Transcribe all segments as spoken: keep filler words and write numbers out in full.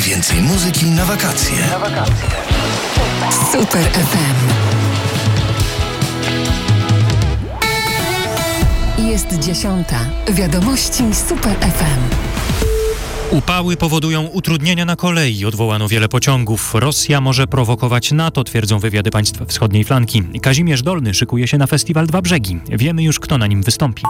Najwięcej muzyki na wakacje. Na wakacje. Super F M. Jest dziesiąta. Wiadomości Super F M. Upały powodują utrudnienia na kolei. Odwołano wiele pociągów. Rosja może prowokować NATO, twierdzą wywiady państw wschodniej flanki. Kazimierz Dolny szykuje się na festiwal Dwa Brzegi. Wiemy już, kto na nim wystąpi.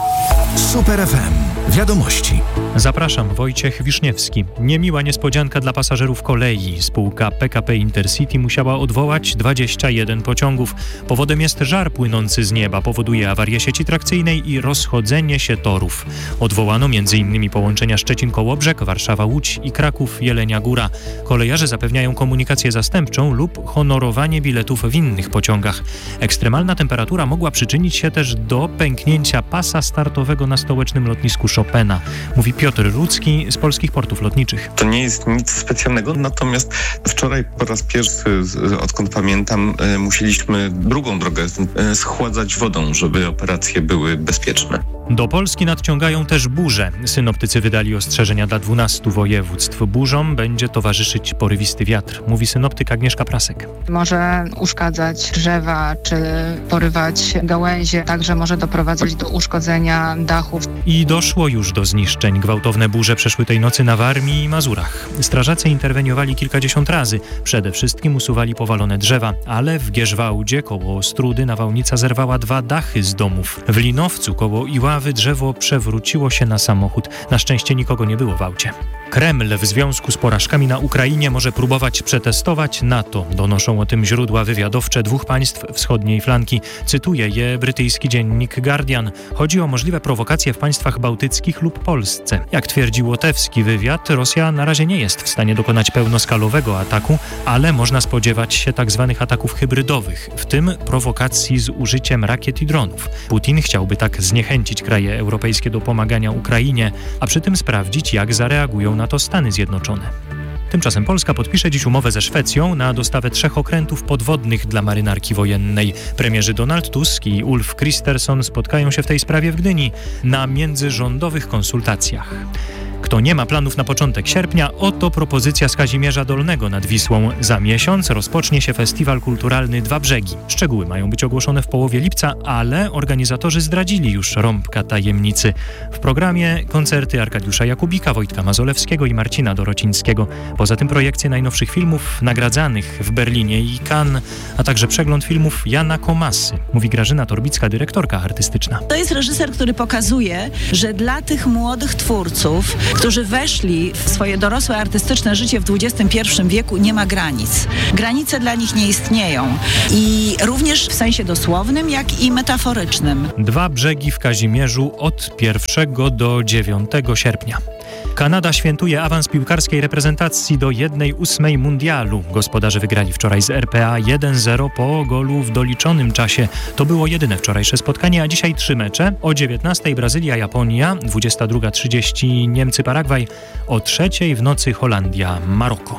Super F M. Wiadomości. Zapraszam, Wojciech Wiszniewski. Niemiła niespodzianka dla pasażerów kolei. Spółka P K P Intercity musiała odwołać dwadzieścia jeden pociągów. Powodem jest żar płynący z nieba. Powoduje awarię sieci trakcyjnej i rozchodzenie się torów. Odwołano m.in. połączenia Szczecin-Kołobrzeg, Warszawa-Łódź i Kraków-Jelenia Góra. Kolejarze zapewniają komunikację zastępczą lub honorowanie biletów w innych pociągach. Ekstremalna temperatura mogła przyczynić się też do pęknięcia pasa startowego na stołecznym lotnisku Chopina, mówi Piotr Rudzki z Polskich Portów Lotniczych. To nie jest nic specjalnego, natomiast wczoraj po raz pierwszy, odkąd pamiętam, musieliśmy drugą drogę schładzać wodą, żeby operacje były bezpieczne. Do Polski nadciągają też burze. Synoptycy wydali ostrzeżenia dla dwunastu województw. Burzom będzie towarzyszyć porywisty wiatr, mówi synoptyk Agnieszka Prasek. Może uszkadzać drzewa czy porywać gałęzie, także może doprowadzać do uszkodzenia dachów. I doszło już do zniszczeń. Gwałtowne burze przeszły tej nocy na Warmii i Mazurach. Strażacy interweniowali kilkadziesiąt razy. Przede wszystkim usuwali powalone drzewa, ale w Gierzwałdzie koło Ostródy nawałnica zerwała dwa dachy z domów. W Linowcu koło Iławy drzewo przewróciło się na samochód. Na szczęście nikogo nie było w aucie. Kreml w związku z porażkami na Ukrainie może próbować przetestować NATO. Donoszą o tym źródła wywiadowcze dwóch państw wschodniej flanki. Cytuje je brytyjski dziennik Guardian. Chodzi o możliwe prowokacje w państwach bałtyckich lub Polsce. Jak twierdzi łotewski wywiad, Rosja na razie nie jest w stanie dokonać pełnoskalowego ataku, ale można spodziewać się tzw. ataków hybrydowych, w tym prowokacji z użyciem rakiet i dronów. Putin chciałby tak zniechęcić kraje europejskie do pomagania Ukrainie, a przy tym sprawdzić, jak zareagują na to Stany Zjednoczone. Tymczasem Polska podpisze dziś umowę ze Szwecją na dostawę trzech okrętów podwodnych dla marynarki wojennej. Premierzy Donald Tusk i Ulf Kristersson spotkają się w tej sprawie w Gdyni na międzyrządowych konsultacjach. Kto nie ma planów na początek sierpnia, oto propozycja z Kazimierza Dolnego nad Wisłą. Za miesiąc rozpocznie się festiwal kulturalny Dwa Brzegi. Szczegóły mają być ogłoszone w połowie lipca, ale organizatorzy zdradzili już rąbka tajemnicy. W programie koncerty Arkadiusza Jakubika, Wojtka Mazolewskiego i Marcina Dorocińskiego. Poza tym projekcje najnowszych filmów nagradzanych w Berlinie i Cannes, a także przegląd filmów Jana Komasy, mówi Grażyna Torbicka, dyrektorka artystyczna. To jest reżyser, który pokazuje, że dla tych młodych twórców, którzy weszli w swoje dorosłe artystyczne życie w dwudziestym pierwszym wieku, nie ma granic. Granice dla nich nie istnieją. I również w sensie dosłownym, jak i metaforycznym. Dwa Brzegi w Kazimierzu od pierwszego do dziewiątego sierpnia. Kanada świętuje awans piłkarskiej reprezentacji do jednej ósmej mundialu. Gospodarze wygrali wczoraj z R P A jeden zero po golu w doliczonym czasie. To było jedyne wczorajsze spotkanie, a dzisiaj trzy mecze. O dziewiętnastej Brazylia, Japonia, dwudziesta druga trzydzieści Niemcy, Paragwaj, o trzeciej w nocy Holandia, Maroko.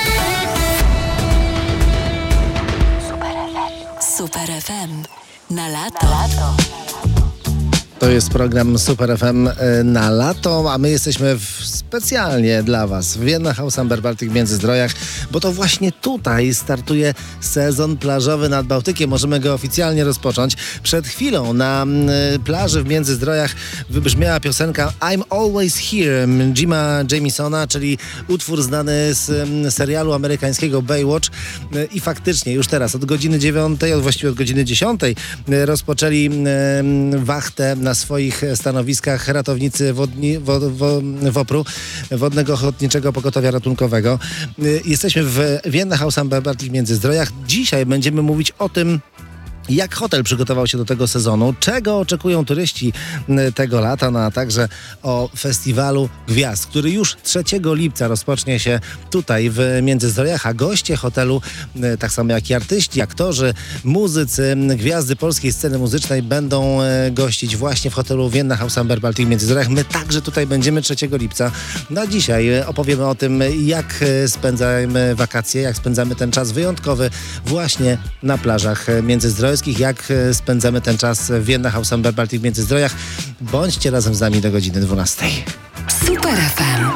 Super F M. Na lato. Na lato. To jest program Super F M na lato, a my jesteśmy w, specjalnie dla Was w Vienna House Amber Baltic Międzyzdrojach, bo to właśnie tutaj startuje sezon plażowy nad Bałtykiem. Możemy go oficjalnie rozpocząć. Przed chwilą na y, plaży w Międzyzdrojach wybrzmiała piosenka I'm Always Here Jima Jamisona, czyli utwór znany z y, serialu amerykańskiego Baywatch. Y, I faktycznie już teraz od godziny dziewiątej, od właściwie od godziny dziesiątej y, rozpoczęli y, wachtę na swoich stanowiskach ratownicy wodni, wo, wo, WOPR-u, Wodnego Ochotniczego Pogotowia Ratunkowego. Jesteśmy w Vienna House Amber Baltic Międzyzdrojach. Dzisiaj będziemy mówić o tym, jak hotel przygotował się do tego sezonu, czego oczekują turyści tego lata, no a także o festiwalu Gwiazd, który już trzeciego lipca rozpocznie się tutaj w Międzyzdrojach, a goście hotelu, tak samo jak i artyści, aktorzy, muzycy, gwiazdy polskiej sceny muzycznej będą gościć właśnie w hotelu Vienna House Amber Baltic w Międzyzdrojach. My także tutaj będziemy trzeciego lipca. No a dzisiaj opowiemy o tym, jak spędzamy wakacje, jak spędzamy ten czas wyjątkowy właśnie na plażach międzyzdrojskich, jak spędzamy ten czas w Vienna House Amber Baltic w Międzyzdrojach. Bądźcie razem z nami do godziny dwunastej. Super F M.